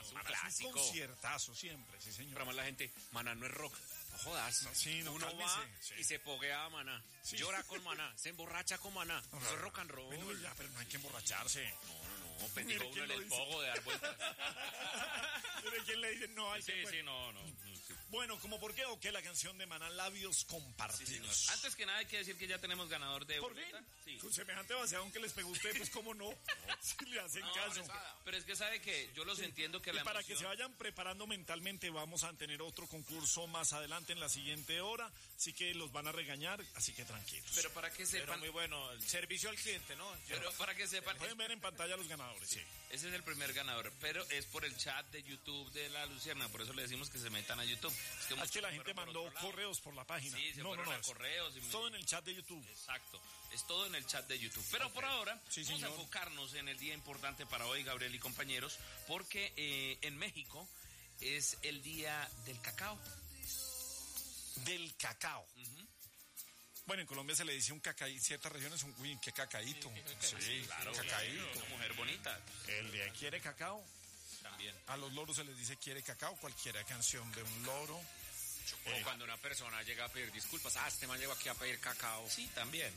es un clásico. Un conciertazo siempre, sí, señor. Pero además la gente, Maná no es rock. No jodas. No, sí, no, uno cálmese, va sí. y se poguea a Maná. Sí. Llora con Maná. Se emborracha con Maná. No, Eso es rock and roll. Bueno, ya, pero no hay que emborracharse. No, pendigo Mire uno en quién lo el dice. pogo de dar vueltas. Mire quién le dice no hay Sí, que... sí, no. Sí. Bueno, ¿como por qué o qué la canción de Maná, Labios Compartidos? Sí, antes que nada hay que decir que ya tenemos ganador de ¿Por fin? boleta. Sí. Con semejante vaciadón que les pegó a usted, pues cómo no. Si le hacen caso. Pero es que sabe que yo los entiendo que Y la para emoción... que se vayan preparando mentalmente, vamos a tener otro concurso más adelante en la siguiente hora, así que los van a regañar, así que tranquilos. Pero para que Pero sepan... muy bueno, el servicio al cliente, ¿no? Pero para que sepan... Pueden ver en pantalla los ganadores, sí. Ese es el primer ganador, pero es por el chat de YouTube de la Luciana, por eso le decimos que se metan a YouTube. Es que la gente mandó correos por la página. Sí, se fueron a correos. Y todo en el chat de YouTube. Exacto, es todo en el chat de YouTube. Pero por ahora, Sí, vamos a señor. enfocarnos en el día importante para hoy, Gabriel y compañeros, porque en México es el día del cacao. Del cacao. Bueno, en Colombia se le dice un cacaí, en ciertas regiones uy, qué cacaíto. Sí, Claro, cacaíto. una mujer bonita El de quiere cacao. también. A los loros se les dice quiere cacao, cualquier canción de un loro. O cuando una persona llega a pedir disculpas, este man llegó aquí a pedir cacao. Sí, también.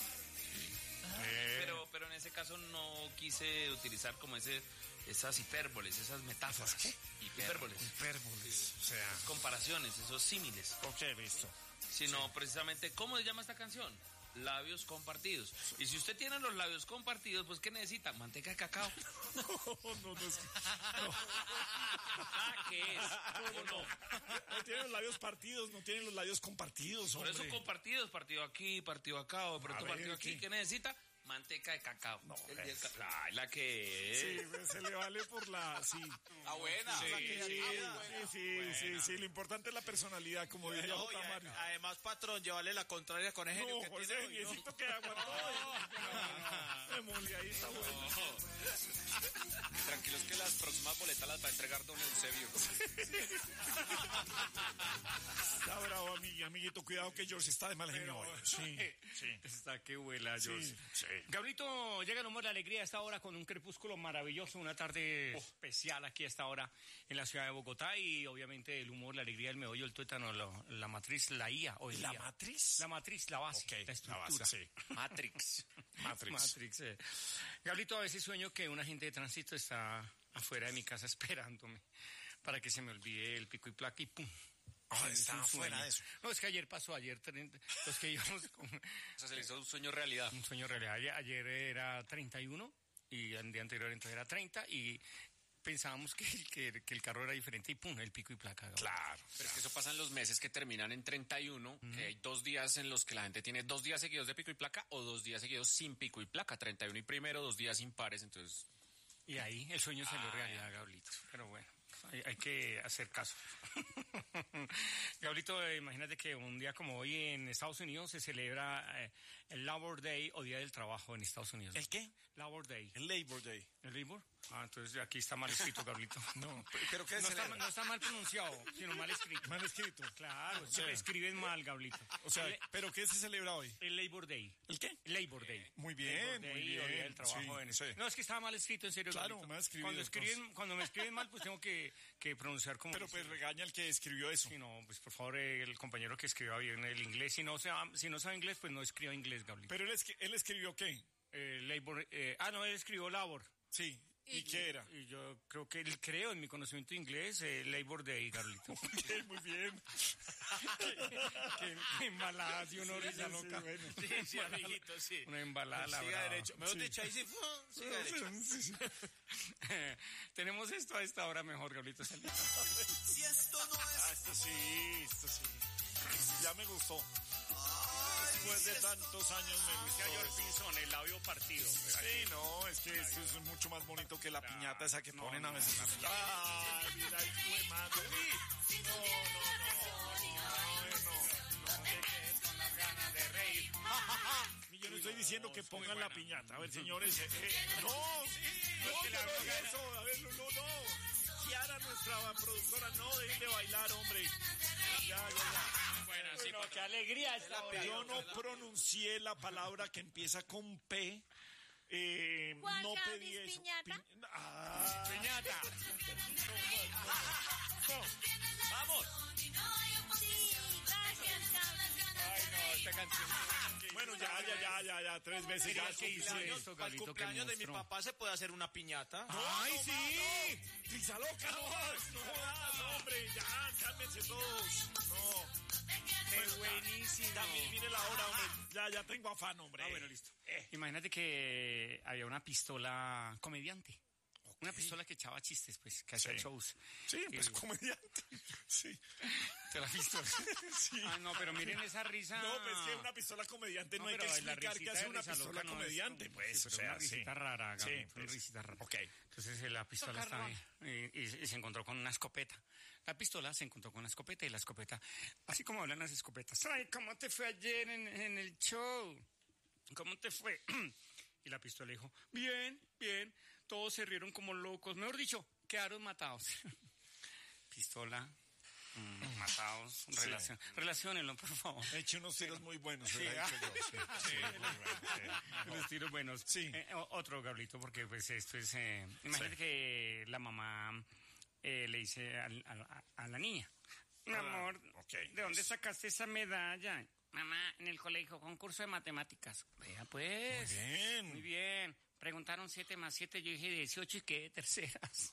Pero en ese caso no quise utilizar como esas hipérboles, esas metáforas. ¿Qué? Hipérboles. Hipérboles, o sea. Comparaciones, esos símiles. Ok, listo. Sino precisamente, ¿cómo se llama esta canción? Labios compartidos. Y si usted tiene los labios compartidos, pues ¿qué necesita? Manteca de cacao. No es que... No. ¿Qué es? ¿O no? No tienen los labios partidos, no tienen los labios compartidos, Por hombre. eso compartidos, partido aquí, partido acá, o de pronto ver, partido aquí. ¿qué? ¿Qué necesita? Manteca de cacao. No, Ay, la que es. Sí, se le vale por la... Sí. Ah, buena. Sí, La que Sí, lo importante es la personalidad, como diría No, J. Mario. además, patrón, llévale la contraria con Eugenio. No, que José, tiene hoy, ¿no? necesito que aguantó. Ahí está bueno. Tranquilos que las próximas boletas las va a entregar don Eusebio. Está bravo, amiguito. Cuidado que George está de mal genio hoy. Sí. Está que vuela, Sí. Gabrielito, llega el humor, la alegría a esta hora con un crepúsculo maravilloso, una tarde especial aquí a esta hora en la ciudad de Bogotá y obviamente el humor, la alegría, el meollo, el tuétano, la matriz, la IA. O el ¿La IA. matriz? La matriz, la base, Ok, la estructura. sí. Matrix. Matrix. Gabrielito, a veces sueño que un agente de tránsito está afuera de mi casa esperándome para que se me olvide el pico y placa y ¡pum! Es Está un fuera sueño. de eso. No, es que ayer pasó, los que íbamos con O sea, se le hizo un sueño realidad. un sueño realidad. Ayer era 31 y el día anterior entonces era 30 y pensábamos que el carro era diferente y ¡pum! El pico y placa. Gabriel. Claro. Pero es que eso pasa en los meses que terminan en 31, que hay 2 días en los que la gente tiene 2 días seguidos de pico y placa o 2 días seguidos sin pico y placa. 31 y primero, 2 días impares, entonces... Y ahí el sueño salió realidad, Gablito. Pero bueno, hay que hacer caso. Gablito, imagínate que un día como hoy en Estados Unidos se celebra el Labor Day o Día del Trabajo en Estados Unidos. ¿El qué? Labor Day. El Labor Day. ¿El Labor? Ah, entonces aquí está mal escrito, Gablito. No. ¿Pero qué No está mal pronunciado, sino mal escrito. Mal escrito. Claro, sea, se escriben mal, Gablito. O sea, ¿pero qué se celebra hoy? El Labor Day. ¿El qué? Labor Day. Muy bien, Labor Day muy o Día bien. del Trabajo. Sí. No, es que estaba mal escrito, en serio. Claro, Gablito. mal escribido, Cuando me escriben mal, pues tengo que pronunciar como... Pero pues regaña al que escribió eso. Sí, no, pues por favor, el compañero que escriba bien el inglés. Si no sabe inglés, pues no escriba inglés, Gablito. Pero él escribió ¿qué? Labor... no, él escribió Labor. Sí. ¿Y qué era? Y yo creo en mi conocimiento de inglés, Labor Day, Gablito. Muy bien. Qué embalada, si uno risa loca. Bueno. Sí, amiguito, sí. Una embalada, la Siga brava. derecho. Mejor dicho, ahí sí. Siga derecho. Tenemos esto a esta hora mejor, Gablito. Si esto no es... Esto sí. Ya me gustó. Después de tantos años me gustó. George Pinzón, el labio partido. Sí, no, es que esto es mucho más bonito que la piñata esa que ponen a veces. ¡Ay, mira, ahí fue madre! No te quedes con las ganas de reír. Yo no estoy diciendo que pongan la piñata. A ver, señores. No, que le no, hago ganas. eso. A ver, no. Kiara, nuestra productora, no dejen de bailar, hombre. Ya. Bueno, sí, qué alegría esta hora. Yo no pronuncié la palabra que empieza con P. ¿Cuál, No Gaby? pedí eso. ¿Piñata? Piñata. Bueno, ya, 3 veces ya. ¿Qué hizo esto, Al Gablito? ¿Qué cumpleaños de mi monstruo? papá se puede hacer una piñata. ¡Ay, sí! ¡Pizza loca, no jodas, hombre! Ya, cálmense todos. No. ¡Qué buenísimo! También mire la hora, hombre. Ya tengo afán, hombre. Ah, bueno, listo. Imagínate que había una pistola comediante. Una pistola que echaba chistes, pues, que hacía shows. Sí, pues comediante. Sí. ¿Te la has visto? Sí. Ah, no, pero miren esa risa. No, pues que una pistola comediante no hay que pero la explicar que risita hace de una risa pistola loca no es comediante, como- pues, sí, o pero sea, una risita rara, Gaby, Sí, una pues. risita rara. Ok. Entonces la pistola estaba ahí y se encontró con una escopeta. La pistola se encontró con una escopeta y la escopeta, así como hablan las escopetas. Ay, ¿cómo te fue ayer en el show? ¿Cómo te fue? Y la pistola dijo, bien, bien. Todos se rieron como locos. Mejor dicho, quedaron matados. Pistola, matados, relaciónenlo, por favor. Eche unos tiros muy buenos, ¿verdad? Sí, muy bueno. Los tiros buenos. Sí. Otro, Gablito, porque pues esto es... imagínate que la mamá le dice a la niña, mi amor, ok. ¿de dónde sacaste esa medalla? Mamá, en el colegio, concurso de matemáticas. Vea pues. Muy bien. Muy bien. Preguntaron 7 más 7, yo dije 18 y quedé terceras.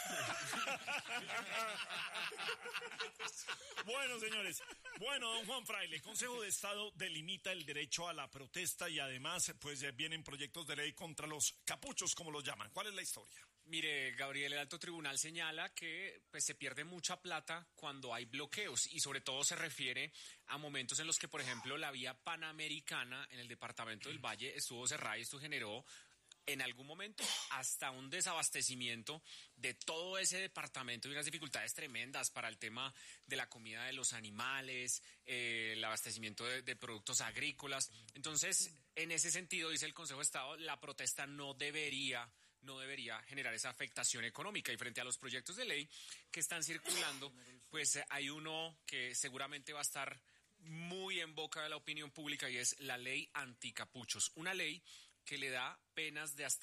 Bueno, señores. Bueno, don Juan Fraile, el Consejo de Estado delimita el derecho a la protesta y además, pues vienen proyectos de ley contra los capuchos, como los llaman. ¿Cuál es la historia? Mire, Gabriel, el alto tribunal señala que pues, se pierde mucha plata cuando hay bloqueos y sobre todo se refiere a momentos en los que, por ejemplo, la vía panamericana en el departamento del Valle estuvo cerrada y esto generó en algún momento hasta un desabastecimiento de todo ese departamento y unas dificultades tremendas para el tema de la comida de los animales, el abastecimiento de productos agrícolas. Entonces, en ese sentido, dice el Consejo de Estado, la protesta no debería generar esa afectación económica. Y frente a los proyectos de ley que están circulando, pues hay uno que seguramente va a estar muy en boca de la opinión pública y es la ley anticapuchos. Una ley que le da penas de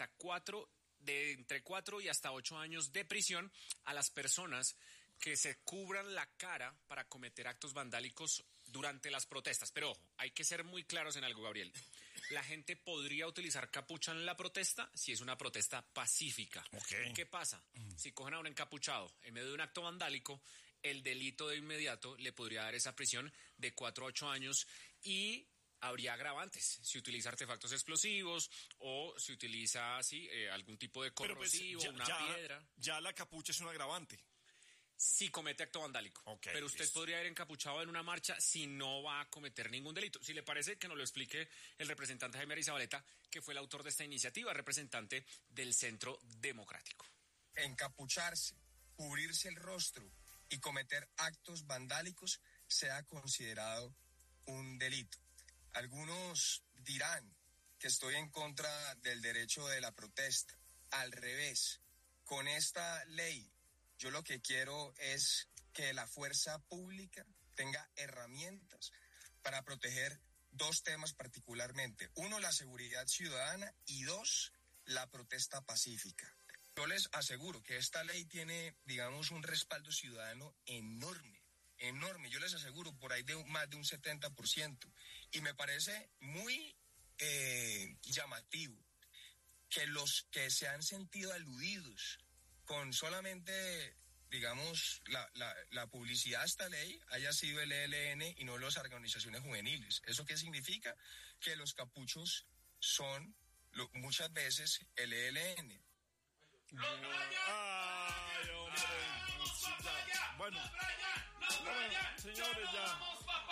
entre 4 y hasta 8 años de prisión a las personas que se cubran la cara para cometer actos vandálicos durante las protestas. Pero ojo, hay que ser muy claros en algo, Gabriel. La gente podría utilizar capucha en la protesta si es una protesta pacífica. Ok. ¿Qué pasa? Si cogen a un encapuchado en medio de un acto vandálico, el delito de inmediato le podría dar esa prisión de 4 a 8 años y habría agravantes si utiliza artefactos explosivos o si utiliza algún tipo de Pero pues, corrosivo, una piedra. Ya la capucha es un agravante. Si comete acto vandálico. Ok, pero usted listo. podría ir encapuchado en una marcha si no va a cometer ningún delito. Si le parece, que nos lo explique el representante Jaime Arizabaleta, que fue el autor de esta iniciativa, representante del Centro Democrático. Encapucharse, cubrirse el rostro y cometer actos vandálicos sea considerado un delito. Algunos dirán que estoy en contra del derecho de la protesta. Al revés, con esta ley, yo lo que quiero es que la fuerza pública tenga herramientas para proteger 2 temas particularmente. 1, la seguridad ciudadana y 2, la protesta pacífica. Yo les aseguro que esta ley tiene, digamos, un respaldo ciudadano enorme. Yo les aseguro por ahí de más de un 70%. Y me parece muy llamativo que los que se han sentido aludidos con solamente, digamos, la publicidad de esta ley haya sido el ELN y no las organizaciones juveniles. ¿Eso qué significa? Que los capuchos son muchas veces el ELN. Ay, hombre. Bueno, señores, ya.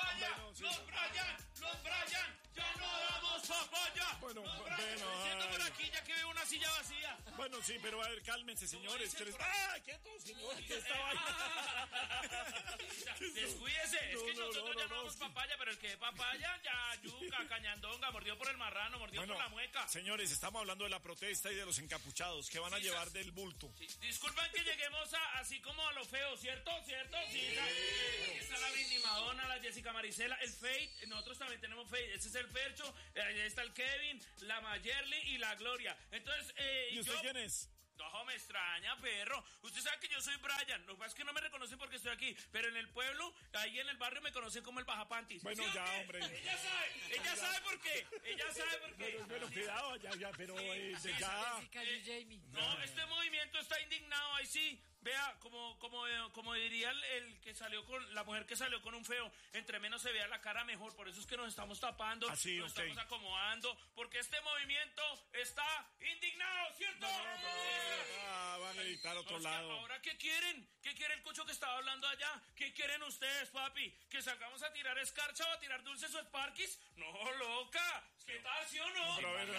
Los Brian, ya no damos papaya. Bueno, Siento por aquí ya que veo una silla vacía. Bueno, sí, pero a ver, cálmense, señores. ¡Ah, quieto, señores! ¿Qué está vaina? Descuídese, es que No, nosotros no, llamamos papaya, pero el que es papaya, ya, yuca, cañandonga, mordió por el marrano, mordió por la mueca. Señores, estamos hablando de la protesta y de los encapuchados. ¿Qué van a llevar del bulto? Sí, disculpen que lleguemos así como a lo feo, ¿cierto? Sí, aquí está la Britney Madonna, la Jessica Marisela, el Fate, nosotros también tenemos Fate, ese es el Fercho, ahí está el Kevin, la Mayerly y la Gloria. Entonces, ¿Y usted quién es? No, me extraña, perro. Usted sabe que yo soy Brian. Lo que pasa es que no me reconocen porque estoy aquí. Pero en el pueblo, ahí en el barrio, me conocen como el Bajapantis. Bueno, ¿Sí o ya, qué? hombre. Ella sabe por qué. Ella sabe por qué. Bueno, cuidado, ya, pero Sí, ya. No, este movimiento está indignado, ahí sí. Vea, como diría el que salió con la mujer que salió con un feo, entre menos se vea la cara mejor, por eso es que nos estamos tapando, Así, nos ok. estamos acomodando, porque este movimiento está indignado, ¿cierto? Van a editar a otro O sea, lado. ¿ahora qué quieren? ¿Qué quiere el cucho que estaba hablando allá? ¿Qué quieren ustedes, papi? ¿Que salgamos a tirar escarcha o a tirar dulces o sparkies? No, loca. ¿Qué tal, sí o no? Pero a ver.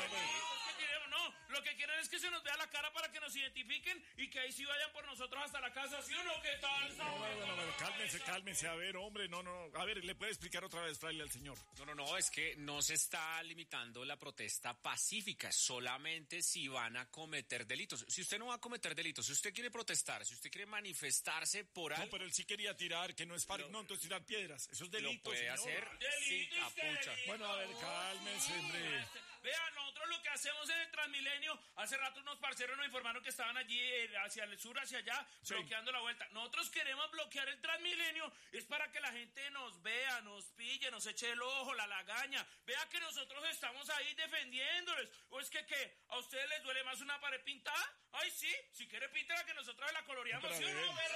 No, lo que quieren es que se nos vea la cara para que nos identifiquen y que ahí sí vayan por nosotros hasta la casa, ¿sí o no? ¿Qué tal? Bueno, cálmense, a ver, hombre, no, a ver, ¿le puede explicar otra vez, fraile, al señor? No, es que no se está limitando la protesta pacífica, solamente si van a cometer delitos. Si usted no va a cometer delitos, si usted quiere protestar, si usted quiere manifestarse por algo, No, pero él sí quería tirar, que no es para... No, entonces tirar piedras, eso es delito, lo puede señor. hacer sin Delito, capucha. delito. Bueno, a ver, cálmense, hombre. Vean, nosotros lo que hacemos en el Transmilenio, hace rato unos parceros nos informaron que estaban allí hacia el sur, hacia allá, Sí. bloqueando la vuelta. Nosotros queremos bloquear el Transmilenio, es para que la gente nos vea, nos pille, nos eche el ojo, la lagaña. Vea que nosotros estamos ahí defendiéndoles. ¿O es que qué? ¿A ustedes les duele más una pared pintada? Ay, sí, si quiere píntela que nosotros la coloreamos, Pero ¿sí o no? a ver.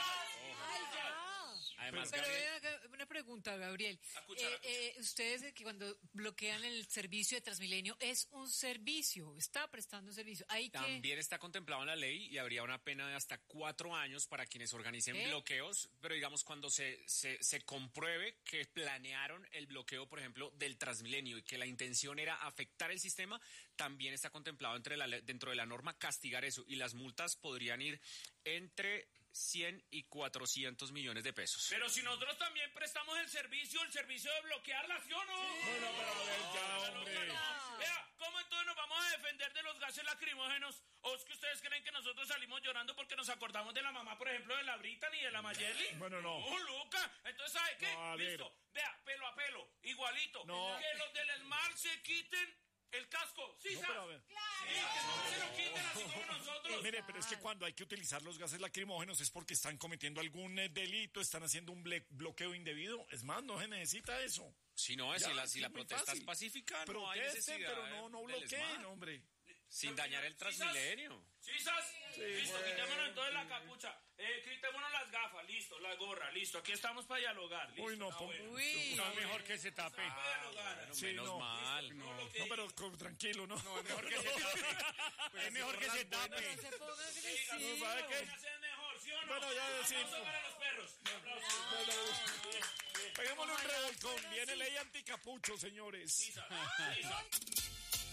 Ay, ya. Además, Pero Gabriel, una pregunta, Gabriel. La cuchara. Ustedes que cuando bloquean el servicio de Transmilenio es un servicio, está prestando un servicio. Hay que... también está contemplado en la ley y habría una pena de hasta 4 años para quienes organicen ¿Qué? bloqueos, pero digamos cuando se compruebe que planearon el bloqueo, por ejemplo, del Transmilenio y que la intención era afectar el sistema, también está contemplado dentro de la norma castigar eso y las multas podrían ir entre 100 y 400 millones de pesos. Pero si nosotros también prestamos el servicio de bloquearla, ¿sí o no? Bueno, pero a ver, ya, hombre. Vea, ¿cómo entonces nos vamos a defender de los gases lacrimógenos? ¿O es que ustedes creen que nosotros salimos llorando porque nos acordamos de la mamá, por ejemplo, de la Brita ni de la Mayeli? Bueno, no. Luca. Entonces, ¿sabe qué? No, a ver. Listo. Vea, pelo a pelo, igualito. No. Que los del Smart se quiten el casco. ¿Sí, No, sabes? pero a ver. Sí, que no se lo quiten así como nosotros. Mire, pero es que cuando hay que utilizar los gases lacrimógenos es porque están cometiendo algún delito, están haciendo un bloqueo indebido. Es más, no se necesita eso. Si no, Ya, si la es muy protesta fácil. es pacífica, no hay Protesten, necesidad pero no del bloqueen, ESMAD, hombre. sin dañar el Transmilenio. ¿Cisas? Listo, quitémonos entonces la capucha. Quitémonos las gafas, listo, la gorra, listo. Aquí estamos para dialogar. Listo, Uy, no, bueno. Uy, No, es mejor que se tape. Para dialogar. Bueno, Sí, menos no. mal. Lo que No, pero tranquilo, ¿no? No, es mejor que se tape. Es mejor que se tape. no se ponga diga, agresivo. No, ¿sabe qué? es mejor, ¿sí o no? Bueno, ya decimos. Aplauso para los perros. Peguémosle un revolcón. Viene ley anticapucho, señores. Cisas.